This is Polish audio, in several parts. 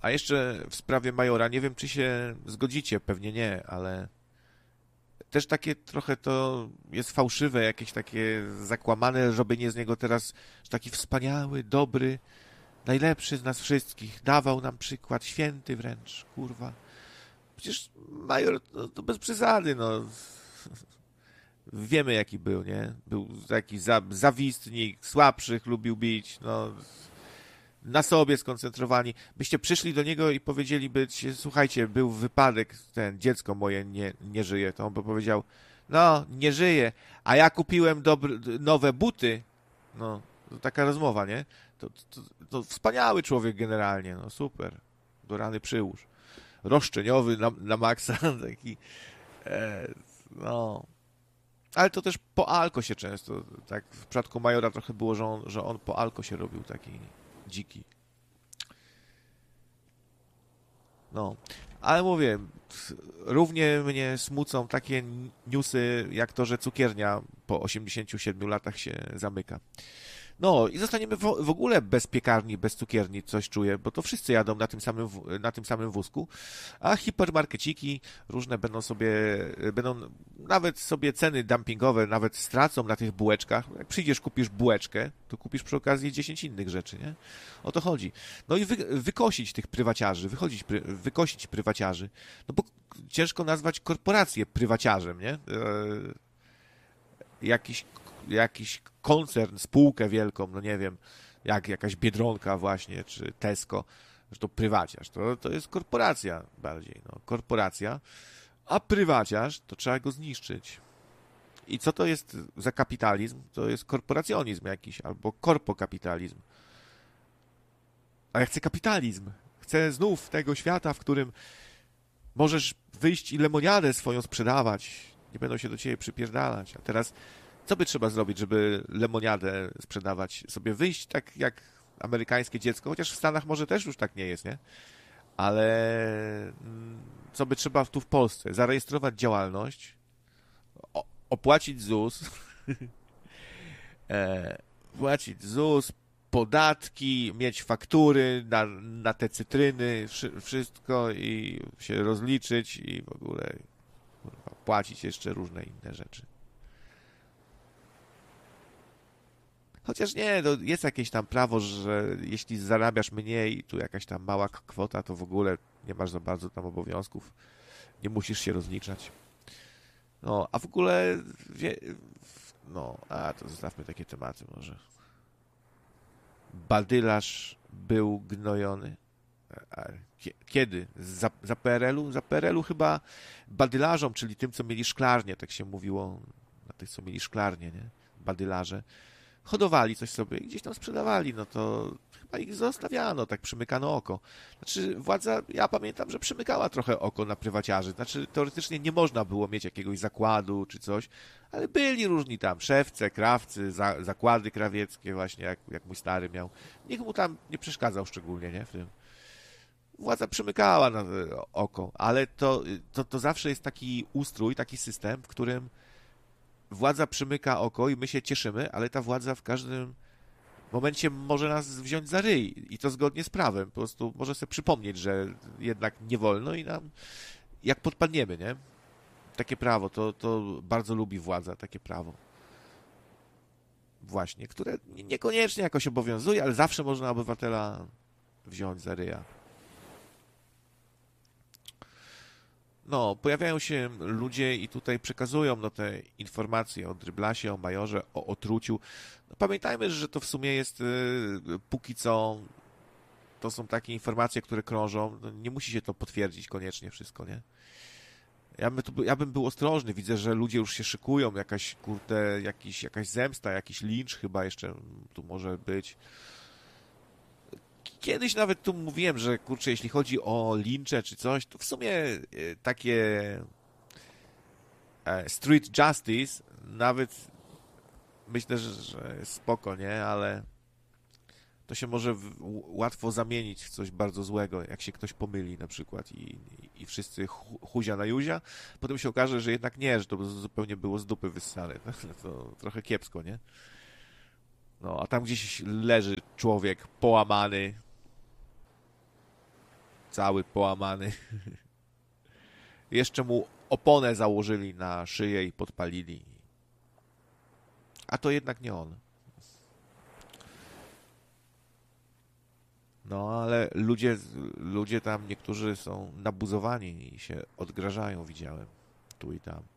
A jeszcze w sprawie Majora, nie wiem, czy się zgodzicie, pewnie nie, ale też takie trochę to jest fałszywe, jakieś takie zakłamane robienie z niego teraz, że taki wspaniały, dobry, najlepszy z nas wszystkich, dawał nam przykład, święty wręcz, kurwa. Przecież Major, no, to bez przesady, no. Wiemy, jaki był, nie? Był taki zawistnik, słabszych lubił bić, no. Na sobie skoncentrowani. Byście przyszli do niego i powiedzieliby, słuchajcie, był wypadek, dziecko moje nie żyje, to on by powiedział, no, nie żyje, a ja kupiłem nowe buty. No, to taka rozmowa, nie? To wspaniały człowiek generalnie, no super. Do rany przyłóż. Roszczeniowy na maksa, taki, no. Ale to też po alko się często, tak w przypadku Majora trochę było, że on po alko się robił taki dziki. No, ale mówię, równie mnie smucą takie newsy, jak to, że cukiernia po 87 latach się zamyka. No i zostaniemy w ogóle bez piekarni, bez cukierni, coś czuję, bo to wszyscy jadą na tym samym wózku, a hipermarkeciki różne będą nawet sobie ceny dumpingowe nawet stracą na tych bułeczkach. Jak przyjdziesz, kupisz bułeczkę, to kupisz przy okazji 10 innych rzeczy, nie? O to chodzi. No i wykosić tych prywaciarzy, wykosić prywaciarzy, no bo ciężko nazwać korporację prywaciarzem, nie? Jakiś koncern, spółkę wielką, no nie wiem, jak jakaś Biedronka właśnie, czy Tesco, że to prywaciarz, to jest korporacja bardziej, no, korporacja, a prywaciarz to trzeba go zniszczyć. I co to jest za kapitalizm? To jest korporacjonizm jakiś, albo korpokapitalizm. A ja chcę kapitalizm. Chcę znów tego świata, w którym możesz wyjść i lemoniadę swoją sprzedawać. Nie będą się do ciebie przypierdalać. A teraz co by trzeba zrobić, żeby lemoniadę sprzedawać? Sobie wyjść tak jak amerykańskie dziecko, chociaż w Stanach może też już tak nie jest, nie? Ale co by trzeba tu w Polsce? Zarejestrować działalność, opłacić ZUS, płacić ZUS, podatki, mieć faktury na te cytryny, wszystko i się rozliczyć i w ogóle kurwa, płacić jeszcze różne inne rzeczy. Chociaż nie, to jest jakieś tam prawo, że jeśli zarabiasz mniej, tu jakaś tam mała kwota, to w ogóle nie masz za bardzo tam obowiązków. Nie musisz się rozliczać. No, a w ogóle no, to zostawmy takie tematy może. Badylarz był gnojony. Kiedy? Za PRL-u? Za PRL-u chyba badylarzom, czyli tym, co mieli szklarnię, tak się mówiło, na tych, co mieli szklarnię, nie? Badylarze. Hodowali coś sobie i gdzieś tam sprzedawali, no to chyba ich zostawiano, tak przymykano oko. Znaczy władza, ja pamiętam, że przymykała trochę oko na prywaciarzy. Znaczy teoretycznie nie można było mieć jakiegoś zakładu czy coś, ale byli różni tam szewce, krawcy, zakłady krawieckie właśnie, jak mój stary miał. Nikt mu tam nie przeszkadzał szczególnie, nie, w tym. Władza przymykała na oko, ale to zawsze jest taki ustrój, taki system, w którym władza przymyka oko i my się cieszymy, ale ta władza w każdym momencie może nas wziąć za ryj i to zgodnie z prawem. Po prostu może sobie przypomnieć, że jednak nie wolno i nam, jak podpadniemy, nie? Takie prawo, to bardzo lubi władza, takie prawo. Właśnie, które niekoniecznie jakoś obowiązuje, ale zawsze można obywatela wziąć za ryja. No, pojawiają się ludzie i tutaj przekazują no, te informacje o Dryblasie, o Majorze, o otruciu. No, pamiętajmy, że to w sumie jest póki co to są takie informacje, które krążą. No, nie musi się to potwierdzić koniecznie wszystko, nie? Ja bym był ostrożny. Widzę, że ludzie już się szykują. Jakaś, kurde, jakaś zemsta, jakiś lincz chyba jeszcze tu może być. Kiedyś nawet tu mówiłem, że kurczę, jeśli chodzi o lincze czy coś, to w sumie takie street justice nawet myślę, że spoko, nie? Ale to się może łatwo zamienić w coś bardzo złego, jak się ktoś pomyli na przykład i wszyscy huzia na juzia. Potem się okaże, że jednak nie, że to zupełnie było z dupy wyssane. To trochę kiepsko, nie? No, a tam gdzieś leży człowiek połamany, cały połamany. Jeszcze mu oponę założyli na szyję i podpalili. A to jednak nie on. No, ale ludzie tam, niektórzy są nabuzowani i się odgrażają, widziałem. Tu i tam.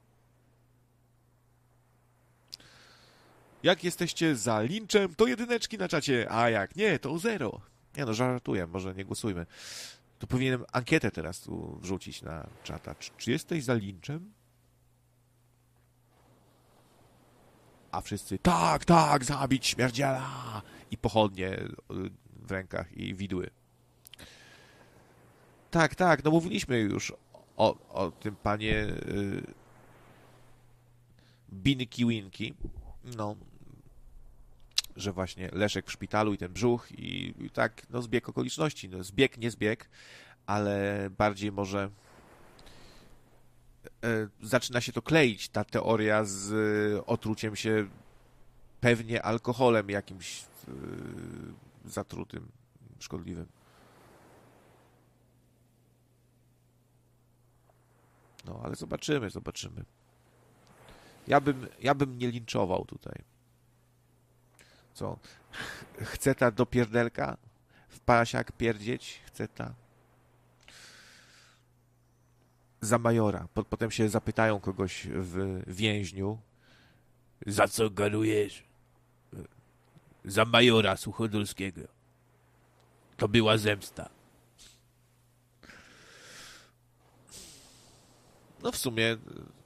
Jak jesteście za linczem, to jedyneczki na czacie, a jak nie, to 0. Nie no, żartuję, może nie głosujmy. To powinienem ankietę teraz tu wrzucić na czata. Czy jesteś za linczem? A wszyscy, tak, tak, zabić śmierdziela! I pochodnie w rękach i widły. Tak, tak, no mówiliśmy już o tym panie Binki Winki. No, że właśnie Leszek w szpitalu i ten brzuch i tak, no zbieg okoliczności. No, zbieg, nie zbieg, ale bardziej może zaczyna się to kleić, ta teoria z otruciem się pewnie alkoholem jakimś zatrutym, szkodliwym. No, ale zobaczymy. Ja bym nie linczował tutaj. Co? Chce ta do pierdelka? W pasiak pierdzieć? Chce ta? Za majora. Potem się zapytają kogoś w więźniu. Za co galujesz? Za majora Suchodolskiego. To była zemsta. No w sumie